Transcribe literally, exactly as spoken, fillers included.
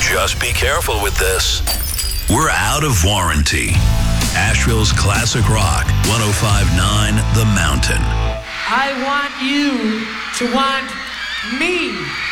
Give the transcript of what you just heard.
Just be careful with this. We're out of warranty. Asheville's Classic Rock, one oh five point nine The Mountain. I want you to want me.